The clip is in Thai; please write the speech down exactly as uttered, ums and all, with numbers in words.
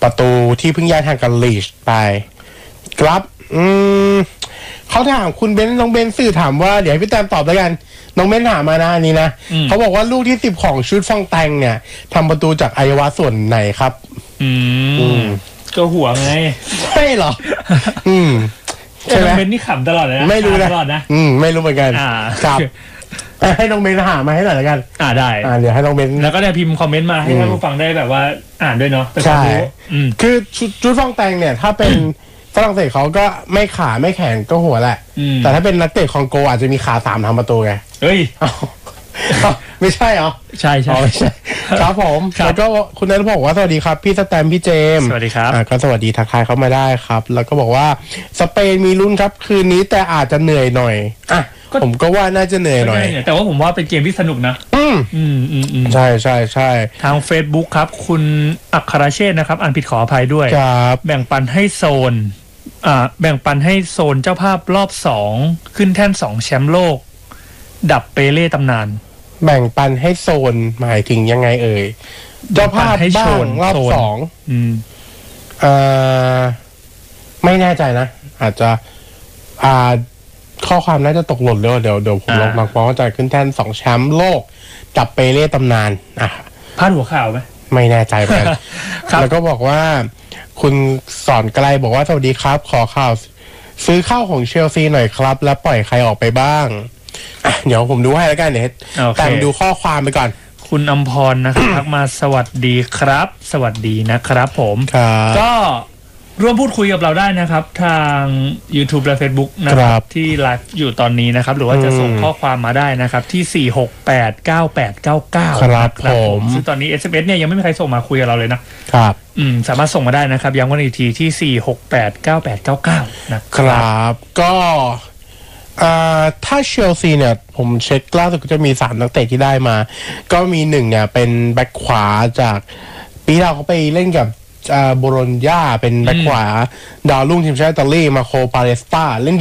ประตูที่เพิ่งย้ายทางกับลีชไปครับอืมเขาถามคุณเบนน้องเบนสื่อถามว่าเดี๋ยวให้พี่แตมตอบแล้วกันน้องเบนถามมานะอันนี้นะเขาบอกว่าลูกที่สิบของชุดฟองแตงเนี่ยทำประตูจากอวัยวะส่วนไหนครับอืมก็หัวไงใช่เหรออืมใช่ไหมน้องเบนนี่ขำตลอดเลยนะไม่รู้นะตลอดนะอืมไม่รู้เหมือนกันครับให้น้องเบนหามาให้หน่อยแล้วกันอ่าได้อ่าเดี๋ยวให้น้องเบนแล้วก็ได้พิมพ์คอมเมนต์มาให้ท่านผู้ฟังได้แบบว่าอ่านด้วยเนาะใช่คือชุดฟองแตงเนี่ยถ้าเป็นฝรั่งเศสเขาก็ไม่ขาไม่แขนก็หัวแหละแต่ถ้าเป็นนักเตะคองโกอาจจะมีขาสามทำประตูไงเฮ้ยไม่ใช่เหรอใช่ใช่ครับผมแล้วก็คุณนัทบอกว่าสวัสดีครับพี่สแตมพี่เจมสวัสดีครับก็สวัสดีทักทายเข้ามาได้ครับแล้วก็บอกว่าสเปนมีลุ้นครับคืนนี้แต่อาจจะเหนื่อยหน่อยอ่ะผมก็ว่าน่าจะเหนื่อยหน่อยแต่ว่าผมว่าเป็นเกมที่สนุกนะอืมอืมอืมอืมใช่ใช่ใช่ทาง Facebook ครับคุณอัครเชษนะครับอ่านผิดขออภัยด้วยครับแบ่งปันให้โซนอ่าแบ่งปันให้โซนเจ้าภาพรอบสองขึ้นแท่นสองแชมป์โลกดับเปเล่ตำนานแบ่งปันให้โซนหมายถึงยังไงเอ่ยเจ้าภาพบ้างรอบสองอืมเอ่อไม่แน่ใจนะอาจจะอ่าข้อความน่าจะตกหล่นเลยเดี๋ยวเดี๋ยวผมลองมาฟ้องจะขึ้นแท่นสองแชมป์โลกกับเปเล่ตำนานอ่ะพาดหัวข่าวไหมไม่แน่ใจเหมือนกันแล้วก็บอกว่าคุณสอนไกลบอกว่าสวัสดีครับขอข่าวซื้อข้าวของเชลซีหน่อยครับแล้วปล่อยใครออกไปบ้างอ่ะเดี๋ยวผมดูให้แล้วกันเดี๋ยวแต่ดูข้อความไปก่อนคุณอำพรนะครับทักมาสวัสดีครับสวัสดีนะครับผมก็ร่วมพูดคุยกับเราได้นะครับทาง YouTube และ Facebook นะครับที่ไลฟ์อยู่ตอนนี้นะครับหรือว่าจะส่งข้อความมาได้นะครับที่สี่หกแปด เก้าแปดเก้าเก้าครับผมซึ่งตอนนี้ เอส เอ็ม เอส เนี่ยยังไม่มีใครส่งมาคุยกับเราเลยนะครับอืมสามารถส่งมาได้นะครับย้ำกันอีกทีที่สี่หกแปด เก้าแปดเก้าเก้านะครับก็ถ้าเชลซีเนี่ยผมเช็คล่าสุดก็จะมีสามนักเตะที่ได้มาก็มีหนึ่งเนี่ยเป็นแบ็คขวาจากปีที่แล้วเขาไปเล่นกับโบโลญญาเป็นแบ็คขวาดาวรุ่งทีมชาติอิตาลีมาโคปาเลสตาเล่น